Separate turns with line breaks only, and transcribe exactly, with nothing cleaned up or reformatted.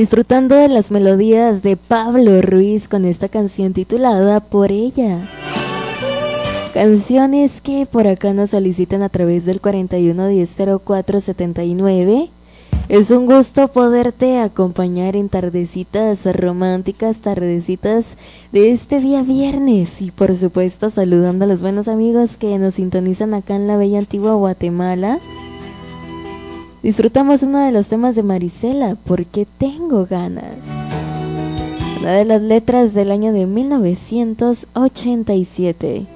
disfrutando de las melodías de Pablo Ruiz con esta canción titulada Por Ella. Canciones que por acá nos solicitan a través del cuarenta y uno diez cero cuatro setenta y nueve. Es un gusto poderte acompañar en tardecitas románticas, tardecitas de este día viernes, y por supuesto saludando a los buenos amigos que nos sintonizan acá en la bella antigua Guatemala. Disfrutamos uno de los temas de Marisela, Porque Tengo Ganas, una de las letras del año de mil novecientos ochenta y siete.